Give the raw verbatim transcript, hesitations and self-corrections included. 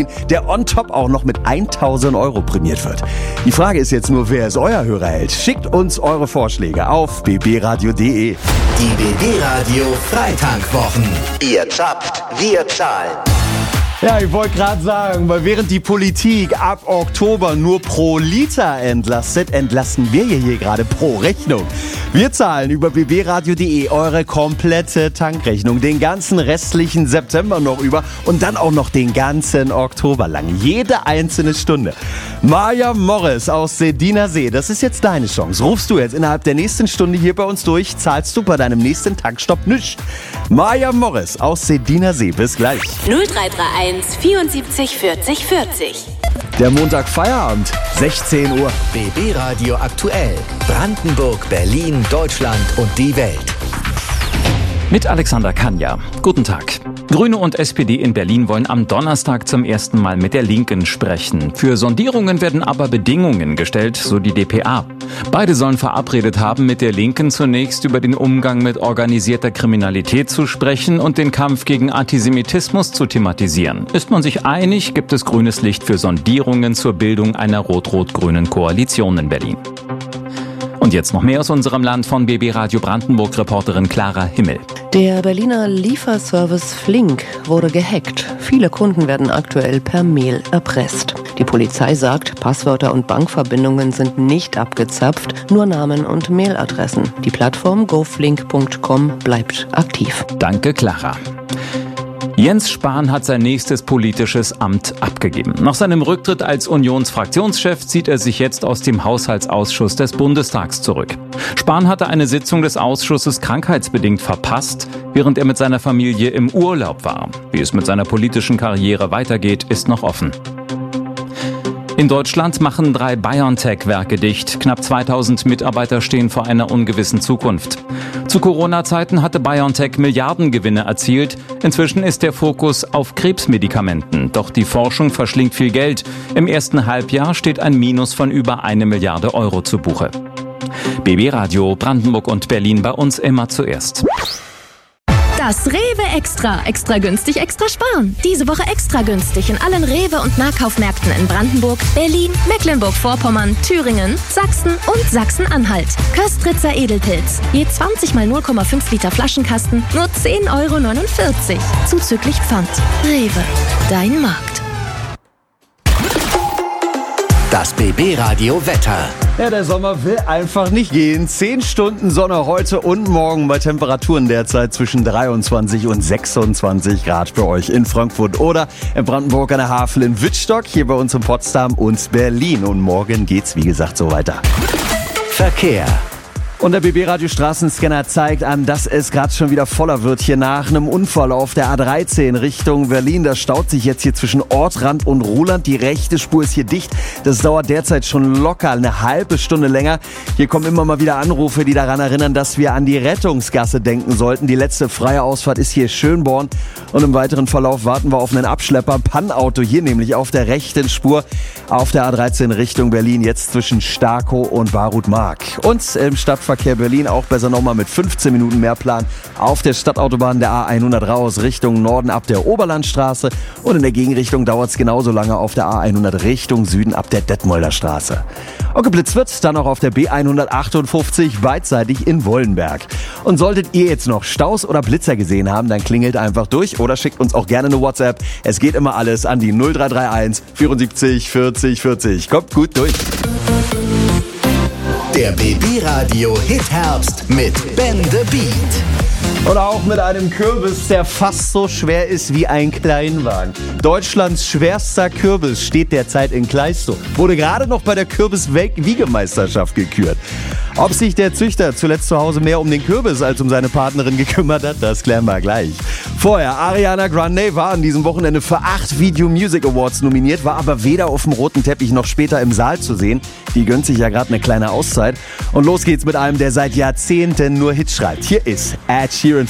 der on top auch noch mit tausend Euro prämiert wird. Die Frage ist jetzt nur, wer ist euer Hörerheld? Schickt uns eure Vorschläge auf b b radio punkt d e. Die B B-Radio Freitankwochen. Ihr zapft, wir zahlen. Ja, ich wollte gerade sagen, weil während die Politik ab Oktober nur pro Liter entlastet, entlasten wir hier gerade pro Rechnung. Wir zahlen über b b radio punkt d e eure komplette Tankrechnung, den ganzen restlichen September noch über und dann auch noch den ganzen Oktober lang, jede einzelne Stunde. Maja Morris aus Sediner See, das ist jetzt deine Chance. Rufst du jetzt innerhalb der nächsten Stunde hier bei uns durch, zahlst du bei deinem nächsten Tankstopp nichts. Maja Morris aus Sediner See, bis gleich. null drei drei eins vierundsiebzig vierzig vierzig. Der Montag Feierabend, sechzehn Uhr. B B-Radio aktuell. Brandenburg, Berlin, Deutschland und die Welt. Mit Alexander Kanja. Guten Tag. Grüne und S P D in Berlin wollen am Donnerstag zum ersten Mal mit der Linken sprechen. Für Sondierungen werden aber Bedingungen gestellt, so die d p a. Beide sollen verabredet haben, mit der Linken zunächst über den Umgang mit organisierter Kriminalität zu sprechen und den Kampf gegen Antisemitismus zu thematisieren. Ist man sich einig, gibt es grünes Licht für Sondierungen zur Bildung einer rot-rot-grünen Koalition in Berlin. Und jetzt noch mehr aus unserem Land von B B-Radio Brandenburg-Reporterin Clara Himmel. Der Berliner Lieferservice Flink wurde gehackt. Viele Kunden werden aktuell per Mail erpresst. Die Polizei sagt, Passwörter und Bankverbindungen sind nicht abgezapft, nur Namen und Mailadressen. Die Plattform go flink punkt com bleibt aktiv. Danke, Clara. Jens Spahn hat sein nächstes politisches Amt abgegeben. Nach seinem Rücktritt als Unionsfraktionschef zieht er sich jetzt aus dem Haushaltsausschuss des Bundestags zurück. Spahn hatte eine Sitzung des Ausschusses krankheitsbedingt verpasst, während er mit seiner Familie im Urlaub war. Wie es mit seiner politischen Karriere weitergeht, ist noch offen. In Deutschland machen drei BioNTech-Werke dicht. Knapp zweitausend Mitarbeiter stehen vor einer ungewissen Zukunft. Zu Corona-Zeiten hatte BioNTech Milliardengewinne erzielt. Inzwischen ist der Fokus auf Krebsmedikamenten. Doch die Forschung verschlingt viel Geld. Im ersten Halbjahr steht ein Minus von über eine Milliarde Euro zu Buche. B B-Radio Brandenburg und Berlin, bei uns immer zuerst. Das Rewe Extra. Extra günstig, extra sparen. Diese Woche extra günstig in allen Rewe- und Nahkaufmärkten in Brandenburg, Berlin, Mecklenburg-Vorpommern, Thüringen, Sachsen und Sachsen-Anhalt. Köstritzer Edelpilz. Je zwanzig mal null Komma fünf Liter Flaschenkasten, nur zehn Euro neunundvierzig. Zuzüglich Pfand. Rewe. Dein Markt. Das B B-Radio Wetter. Ja, der Sommer will einfach nicht gehen. Zehn Stunden Sonne heute und morgen bei Temperaturen derzeit zwischen dreiundzwanzig und sechsundzwanzig Grad für euch in Frankfurt oder in Brandenburg an der Havel in Wittstock, hier bei uns in Potsdam und Berlin. Und morgen geht's, wie gesagt, so weiter. Verkehr. Und der B B-Radio Straßenscanner zeigt an, dass es gerade schon wieder voller wird hier nach einem Unfall auf der A dreizehn Richtung Berlin. Da staut sich jetzt hier zwischen Ortrand und Ruhland. Die rechte Spur ist hier dicht. Das dauert derzeit schon locker eine halbe Stunde länger. Hier kommen immer mal wieder Anrufe, die daran erinnern, dass wir an die Rettungsgasse denken sollten. Die letzte freie Ausfahrt ist hier Schönborn. Und im weiteren Verlauf warten wir auf einen Abschlepper. Pannauto hier nämlich auf der rechten Spur auf der A dreizehn Richtung Berlin. Jetzt zwischen Starkow und Barut-Mark. Und im Stadtverkehr Verkehr Berlin auch besser nochmal mit fünfzehn Minuten mehr Plan auf der Stadtautobahn der A hundert raus Richtung Norden ab der Oberlandstraße und in der Gegenrichtung dauert es genauso lange auf der A hundert Richtung Süden ab der Detmolder Straße. Und geblitzt wird dann auch auf der B hundertachtundfünfzig beidseitig in Wollenberg. Und solltet ihr jetzt noch Staus oder Blitzer gesehen haben, dann klingelt einfach durch oder schickt uns auch gerne eine WhatsApp. Es geht immer alles an die null drei drei eins vierundsiebzig vierzig vierzig. Kommt gut durch. Der B B-Radio Hit-Herbst mit Ben the Beat. Und auch mit einem Kürbis, der fast so schwer ist wie ein Kleinwagen. Deutschlands schwerster Kürbis steht derzeit in Kleistow. Wurde gerade noch bei der Kürbis-Wiegemeisterschaft gekürt. Ob sich der Züchter zuletzt zu Hause mehr um den Kürbis als um seine Partnerin gekümmert hat, das klären wir gleich. Vorher, Ariana Grande war an diesem Wochenende für acht Video Music Awards nominiert, war aber weder auf dem roten Teppich noch später im Saal zu sehen. Die gönnt sich ja gerade eine kleine Auszeit. Und los geht's mit einem, der seit Jahrzehnten nur Hits schreibt. Hier ist Ed Sheeran.